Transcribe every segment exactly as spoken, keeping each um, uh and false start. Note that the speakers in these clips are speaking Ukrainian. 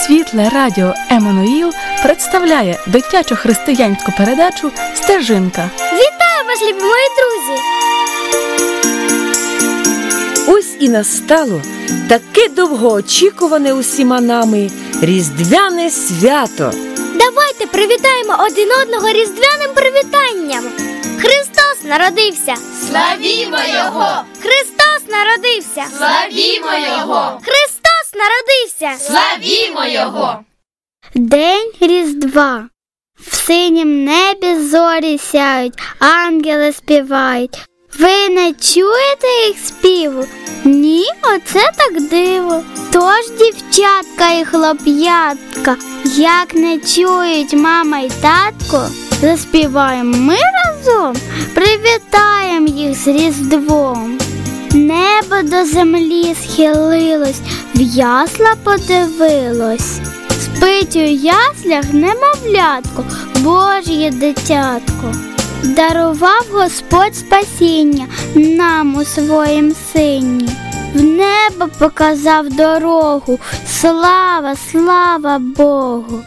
Світле радіо Еммануїл представляє дитячо-християнську передачу «Стежинка». Вітаю вас, любі мої друзі! Ось і настало таке довгоочікуване усіма нами Різдвяне свято. Давайте привітаємо один одного різдвяним привітанням. Христос народився! Славімо Його! Христос народився! Славімо Його! Христос народився! Славімо Його! День Різдва. В синім небі зорі сяють, ангели співають. Ви не чуєте їх співу? Ні, оце так диво. Тож, дівчатка і хлоп'ятка, як не чують мама й татко, заспіваємо ми разом, привітаємо їх з Різдвом. Небо до землі схилилось, в ясла подивилось. Спить у яслях немовлятко, Божє дитятко. Дарував Господь спасіння нам у своїм сині. В небо показав дорогу, слава, слава Богу.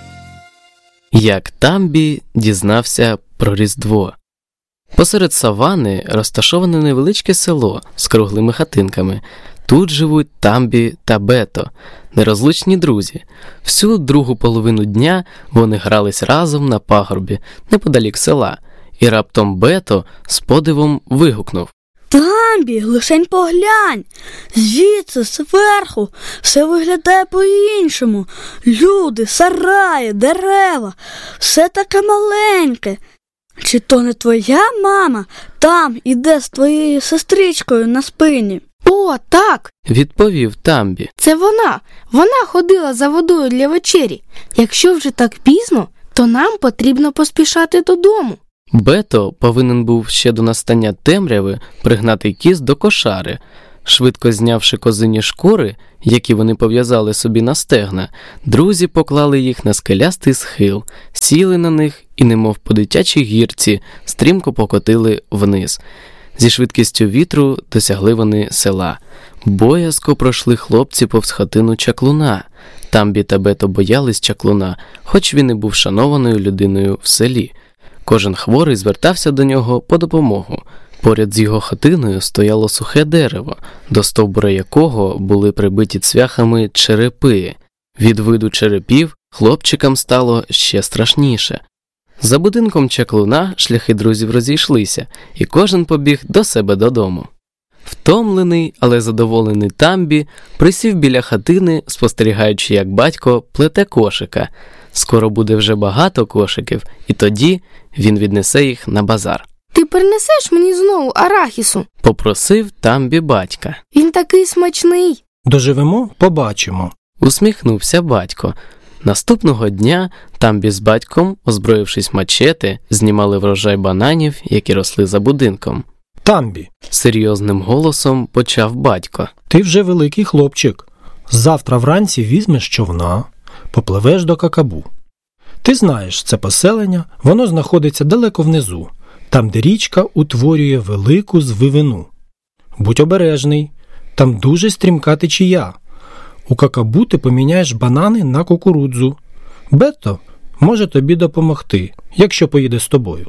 Як Тамбі дізнався про Різдво. Посеред савани розташоване невеличке село з круглими хатинками. Тут живуть Тамбі та Бето, нерозлучні друзі. Всю другу половину дня вони грались разом на пагорбі неподалік села. І раптом Бето з подивом вигукнув: «Тамбі, лишень поглянь! Звідси, зверху, все виглядає по-іншому. Люди, сараї, дерева, все таке маленьке. Чи то не твоя мама там іде з твоєю сестричкою на спині?» «О, так!» – відповів Тамбі. «Це вона. Вона ходила за водою для вечері. Якщо вже так пізно, то нам потрібно поспішати додому». Бето повинен був ще до настання темряви пригнати кіз до кошари. Швидко знявши козині шкури, які вони пов'язали собі на стегна, друзі поклали їх на скелястий схил, сіли на них і, немов по дитячій гірці, стрімко покотили вниз. Зі швидкістю вітру досягли вони села. Боязко пройшли хлопці повз хатину чаклуна. Тамбі та Бето боялись чаклуна, хоч він і був шанованою людиною в селі. Кожен хворий звертався до нього по допомогу. Поряд з його хатиною стояло сухе дерево, до стовбура якого були прибиті цвяхами черепи. Від виду черепів хлопчикам стало ще страшніше. За будинком чаклуна шляхи друзів розійшлися, і кожен побіг до себе додому. Втомлений, але задоволений Тамбі присів біля хатини, спостерігаючи, як батько плете кошика. Скоро буде вже багато кошиків, і тоді він віднесе їх на базар. «Ти принесеш мені знову арахісу?» – попросив Тамбі батька. «Він такий смачний!» «Доживемо, побачимо!» – усміхнувся батько. Наступного дня Тамбі з батьком, озброївшись мачете, знімали врожай бананів, які росли за будинком. «Тамбі!» – серйозним голосом почав батько. «Ти вже великий хлопчик. Завтра вранці візьмеш човна, попливеш до Какабу. Ти знаєш, це поселення, воно знаходиться далеко внизу, там, де річка утворює велику звивину. Будь обережний, там дуже стрімка течія. У Какабу ти поміняєш банани на кукурудзу. Бето може тобі допомогти, якщо поїде з тобою».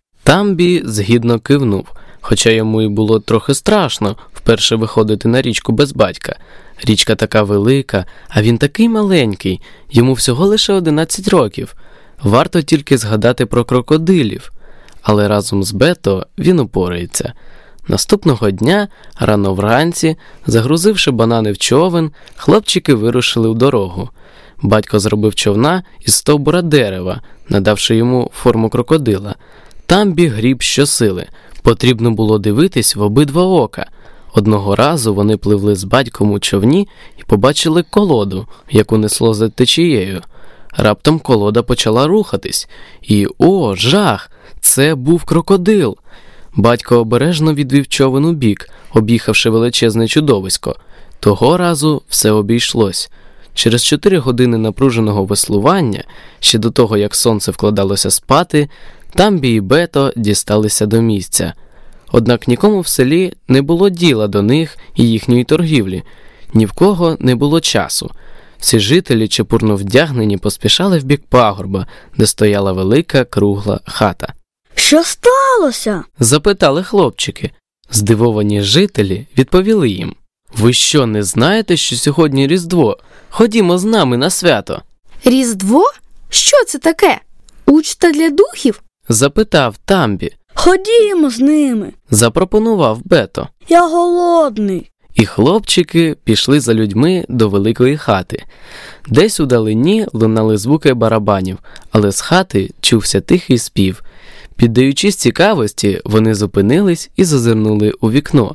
Тамбі згідно кивнув, хоча йому і було трохи страшно вперше виходити на річку без батька. Річка така велика, а він такий маленький, йому всього лише одинадцять років. Варто тільки згадати про крокодилів. Але разом з Бето він упорається. Наступного дня, рано вранці, загрузивши банани в човен, хлопчики вирушили в дорогу. Батько зробив човна із стовбура дерева, надавши йому форму крокодила. Тамбі гріб щосили. Потрібно було дивитись в обидва ока. Одного разу вони пливли з батьком у човні і побачили колоду, яку несло за течією. Раптом колода почала рухатись. І, о, жах! Це був крокодил! Батько обережно відвів човен у бік, об'їхавши величезне чудовисько. Того разу все обійшлось. Через чотири години напруженого веслування, ще до того, як сонце вкладалося спати, Тамбі і Бето дісталися до місця. Однак нікому в селі не було діла до них і їхньої торгівлі. Ні в кого не було часу. Всі жителі, чепурно вдягнені, поспішали в бік пагорба, де стояла велика кругла хата. Що сталося? Запитали хлопчики. Здивовані жителі відповіли їм: «Ви що, не знаєте, що сьогодні Різдво? Ходімо з нами на свято». Різдво? Що це таке? Учта для духів? Запитав Тамбі. Ходімо з ними. Запропонував Бето. Я голодний. І хлопчики пішли за людьми до великої хати. Десь удалині лунали звуки барабанів, але з хати чувся тихий спів. Піддаючись цікавості, вони зупинились і зазирнули у вікно.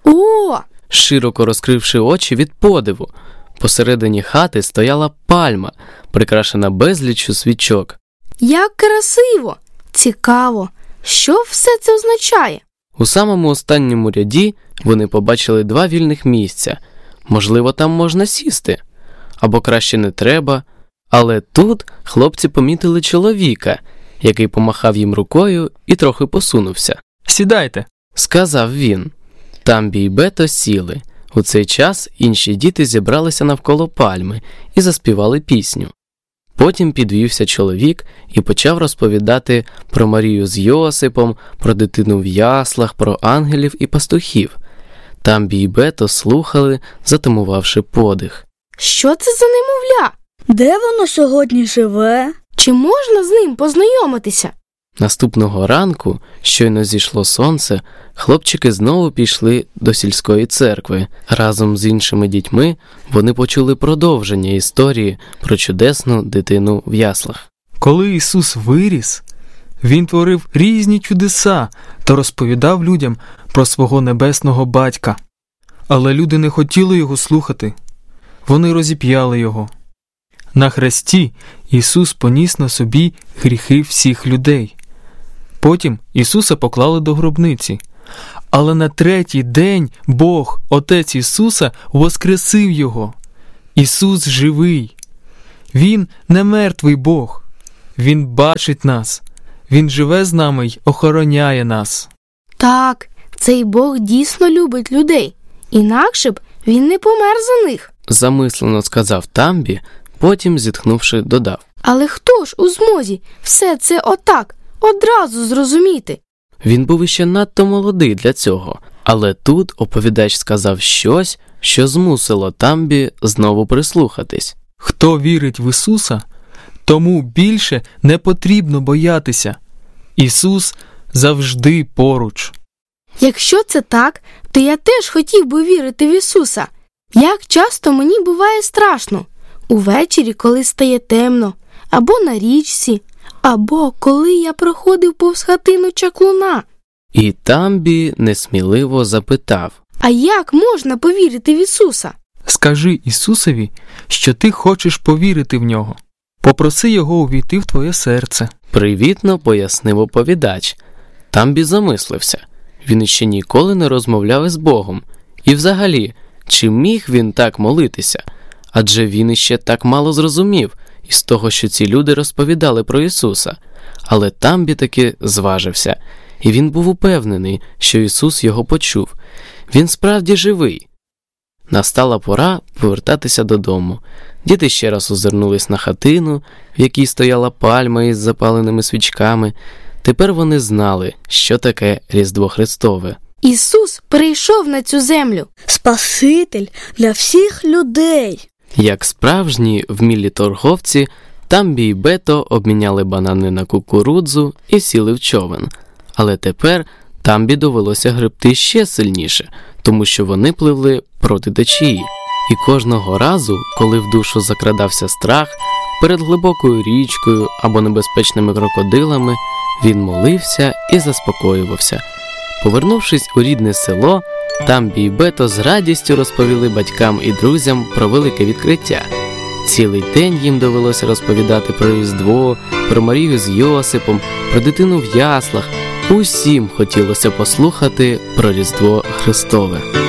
О! Широко розкривши очі від подиву, посередині хати стояла пальма, прикрашена безліччю свічок. Як красиво! Цікаво, що все це означає? У самому останньому ряді вони побачили два вільних місця. Можливо, там можна сісти. Або краще не треба. Але тут хлопці помітили чоловіка, який помахав їм рукою і трохи посунувся. «Сідайте», – сказав він. Тамбі й Бето сіли. У цей час інші діти зібралися навколо пальми і заспівали пісню. Потім підвівся чоловік і почав розповідати про Марію з Йосипом, про дитину в яслах, про ангелів і пастухів. Тамбі й Бето слухали, затамувавши подих. Що це за немовля? Де воно сьогодні живе? Чи можна з ним познайомитися? Наступного ранку, щойно зійшло сонце, хлопчики знову пішли до сільської церкви. Разом з іншими дітьми вони почули продовження історії про чудесну дитину в яслах. Коли Ісус виріс, Він творив різні чудеса та розповідав людям про свого небесного батька. Але люди не хотіли його слухати. Вони розіп'яли його. На хресті Ісус поніс на собі гріхи всіх людей. Потім Ісуса поклали до гробниці. Але на третій день Бог, Отець Ісуса, воскресив Його. Ісус живий. Він не мертвий Бог. Він бачить нас. Він живе з нами й охороняє нас. Так, цей Бог дійсно любить людей. Інакше б він не помер за них. Замислено сказав Тамбі, потім, зітхнувши, додав. Але хто ж у змозі все це отак, одразу зрозуміти? Він був іще надто молодий для цього. Але тут оповідач сказав щось, що змусило Тамбі знову прислухатись. Хто вірить в Ісуса, тому більше не потрібно боятися. Ісус завжди поруч. Якщо це так, то я теж хотів би вірити в Ісуса. Як часто мені буває страшно. Увечері, коли стає темно, або на річці, або коли я проходив повз хатину чаклуна. І Тамбі несміливо запитав. А як можна повірити в Ісуса? Скажи Ісусові, що ти хочеш повірити в Нього. Попроси Його увійти в твоє серце. Привітно пояснив оповідач. Тамбі замислився. Він іще ніколи не розмовляв із Богом. І взагалі, чи міг він так молитися? Адже він іще так мало зрозумів із того, що ці люди розповідали про Ісуса. Але Тамбі таки зважився. І він був упевнений, що Ісус його почув. Він справді живий. Настала пора повертатися додому. Діти ще раз озирнулись на хатину, в якій стояла пальма із запаленими свічками. Тепер вони знали, що таке Різдво Христове. Ісус прийшов на цю землю. Спаситель для всіх людей. Як справжні вмілі торговці, Тамбі й Бето обміняли банани на кукурудзу і сіли в човен. Але тепер Тамбі довелося гребти ще сильніше, тому що вони пливли проти течії. І кожного разу, коли в душу закрадався страх, перед глибокою річкою або небезпечними крокодилами, він молився і заспокоювався. Повернувшись у рідне село, Тамбі й Бето з радістю розповіли батькам і друзям про велике відкриття. Цілий день їм довелося розповідати про Різдво, про Марію з Йосипом, про дитину в яслах. Усім хотілося послухати про Різдво Христове.